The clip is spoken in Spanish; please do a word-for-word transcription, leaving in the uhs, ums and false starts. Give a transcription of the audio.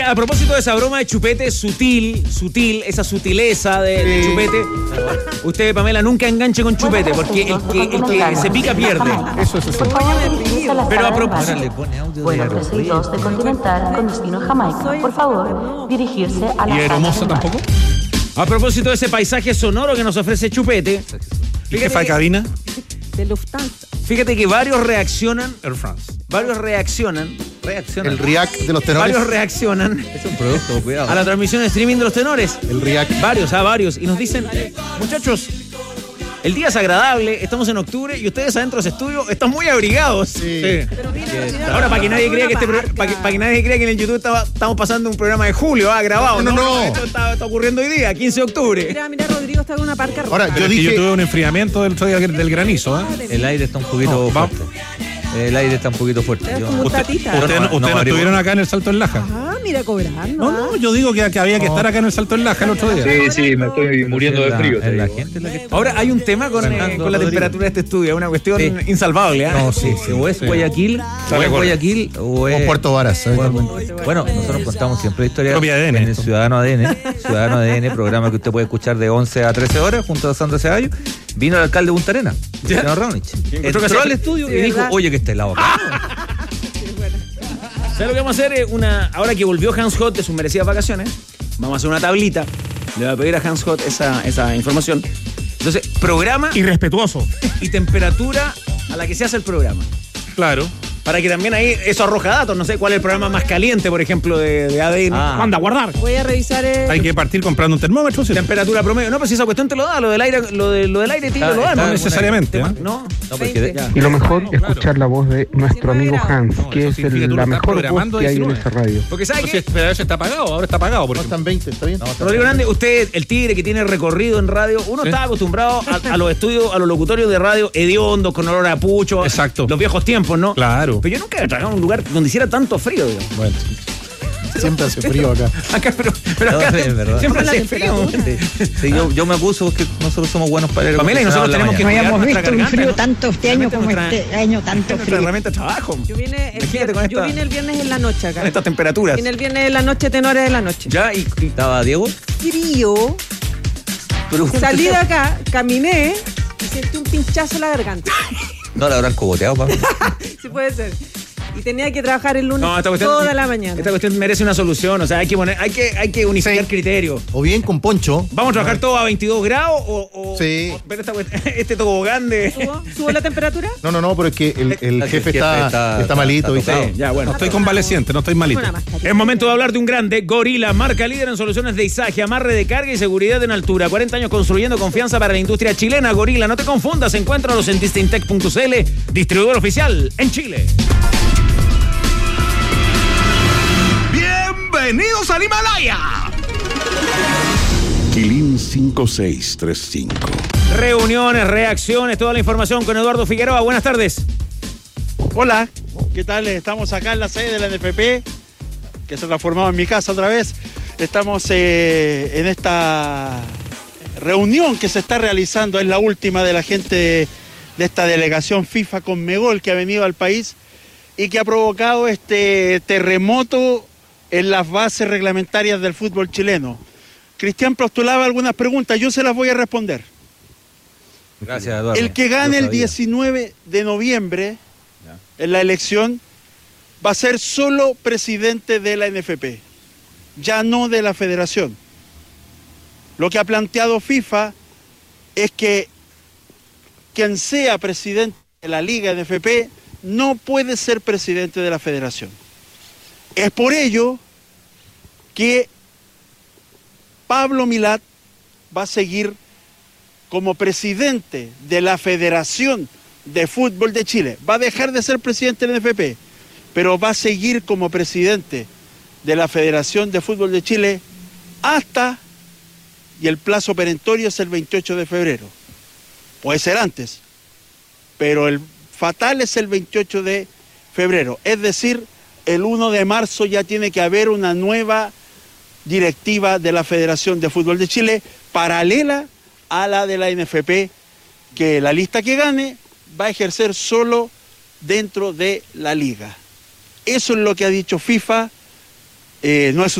a propósito de esa broma de Chupete, sutil, sutil, esa sutileza de, de Chupete. Usted, Pamela, nunca enganche con Chupete, porque el que, el que se pica pierde. Eso es eso. Pero a propósito. Ahora le pone audio de Vuelo trece y dos de Continental con destino Jamaica. Por favor, dirigirse a la... ¿Y Aeromoza tampoco? A propósito de ese paisaje sonoro que nos ofrece Chupete. ¿Y jefa de cabina? De Lufthansa. Fíjate que varios reaccionan. Air France. Varios reaccionan. Reaccionan. El React de los tenores. Varios reaccionan. Es un producto, cuidado. A la transmisión de streaming de los tenores. El React. Varios, a varios. Y nos dicen, muchachos, el día es agradable, estamos en octubre y ustedes adentro de ese estudio están muy abrigados. Sí. Sí. Pero mira, mira, Ahora, para que nadie crea que este pro, para que, para que nadie crea que en el YouTube estaba, estamos pasando un programa de julio, ah, grabado. No, no, no. Esto está, está ocurriendo hoy día, quince de octubre. Mira, mira, Rodrigo está con una parca. Ahora, roja. yo Yo, dije. yo tuve un enfriamiento del, del granizo, ¿eh? El aire está un poquito No, va- fuerte. El aire está un poquito fuerte. Es Yo- como Usted- tatita. Ustedes No, no, no, ustedes no Mario. estuvieron acá en el Salto en Laja. Ah, mira, cobrando. No, no, yo digo que, que había que estar acá en el Salto en Laja el otro día. Sí, sí, me estoy muriendo de la- frío. te es la digo. gente la que está- Ahora hay un tema con, eh, Fernando con la Rodríguez. temperatura de este estudio, es una cuestión Sí. insalvable. ¿eh? No, sí, sí. O es Sí. Guayaquil, o es Guayaquil, o es... O Puerto Varas, ¿sabes? Bueno, bueno, nosotros contamos siempre la historia Propia A D N, en el esto. Ciudadano A D N, Ciudadano A D N, programa que usted puede escuchar de once a trece horas junto a Sandra Ceballos. Vino el alcalde de Punta Arenas, Ya. señor Raunich. encontró que Entró se- al estudio Sí, y dijo, ¿verdad? oye, que está helado acá. ¿Sabes lo que vamos a hacer? Eh, Una, ahora que volvió Hans Hot de sus merecidas vacaciones, vamos a hacer una tablita. Le voy a pedir a Hans Hot esa, esa información. Entonces, programa Irrespetuoso. y temperatura a la que se hace el programa. Claro. Para que también ahí eso arroja datos. No sé cuál es el programa más caliente, por ejemplo, de, de A D N. Ah. Anda a guardar. Voy a revisar el... Hay que partir comprando un termómetro, ¿sí? Temperatura promedio. No, pero si esa cuestión te lo da, lo del aire, lo, de, lo del aire tío, Está- lo da. está No en necesariamente, Te- ¿eh? No. No, porque de- Ya. Y lo mejor, escuchar la voz de nuestro amigo Hans, No, que eso es significa el- tú la lo estás mejor voz programando que hay en diecinueve. esta radio. Porque ¿sabe Entonces, qué? pero a veces está apagado, ahora está apagado. Por No ejemplo. están veinte, ¿está bien? No, está- Rodrigo Hernández, usted, el tigre que tiene recorrido en radio, uno Sí. está acostumbrado a, a los estudios, a los locutorios de radio hediondos, con olor a pucho. Exacto. Los viejos tiempos, ¿no? Claro. Pero yo nunca he trabajado en un lugar donde hiciera tanto frío, digo. Bueno. Siempre hace frío acá. Acá, pero, pero No, acá es verdad. siempre La hace frío. temperatura. Sí, sí, yo, yo me acuso que nosotros somos buenos para el Pamela, y nosotros tenemos que No cuidar hayamos nuestra visto un garganta, frío ¿no? tanto este año Realmente como nuestra- este año tanto nuestra frío. herramienta de trabajo. Yo vine, el Imagínate con viernes, yo esta- vine el viernes en la noche acá. Con estas temperaturas. Vine el viernes en la noche, tenores de la noche. Ya, y, y- ¿Estaba Diego? Frío. Pero Salí de acá, caminé y sentí un pinchazo en la garganta. no la habrán cogoteado, Pablo. Sí puede ser. Y tenía que trabajar el lunes no, esta cuestión, toda la mañana. Esta cuestión merece una solución. O sea, hay que poner, hay que, hay que unificar criterios. O bien con poncho. ¿Vamos a trabajar todo a veintidós grados o, o, Sí. o ver esta cuestión- este tobogán de. ¿Subo, ¿Subo la temperatura? No, no, no, pero es que el, el El jefe jefe está, está- está malito, está ¿viste? Sí, ya, bueno. No estoy convaleciente, no estoy malito. Una mascarilla. Es momento de hablar de un grande, Gorila, marca líder en soluciones de izaje, amarre de carga y seguridad en altura. cuarenta años construyendo confianza para la industria chilena. Gorila, no te confundas, encuéntralos en distintec punto c l, distribuidor oficial en Chile. ¡Bienvenidos al Himalaya! Quilín cinco seis tres cinco. Reuniones, reacciones, toda la información con Eduardo Figueroa. Buenas tardes. Hola, ¿qué tal? Estamos acá en la sede de la N F P, que se ha transformado en mi casa otra vez. Estamos eh, en esta reunión que se está realizando, es la última de la gente de esta delegación FIFA Conmebol que ha venido al país y que ha provocado este terremoto en las bases reglamentarias del fútbol chileno. Cristian postulaba algunas preguntas, yo se las voy a responder. Gracias, Eduardo. El que Yo gane el sabía. diecinueve de noviembre en la elección va a ser solo presidente de la N F P, ya no de la federación. Lo que ha planteado FIFA es que quien sea presidente de la Liga N F P no puede ser presidente de la federación. Es por ello que Pablo Milat va a seguir como presidente de la Federación de Fútbol de Chile. Va a dejar de ser presidente de la N F P, pero va a seguir como presidente de la Federación de Fútbol de Chile hasta, y el plazo perentorio es el veintiocho de febrero. Puede ser antes, pero el fatal es el veintiocho de febrero. Es decir, el uno de marzo ya tiene que haber una nueva directiva de la Federación de Fútbol de Chile, paralela a la de la N F P, que la lista que gane va a ejercer solo dentro de la liga. Eso es lo que ha dicho FIFA, eh, no es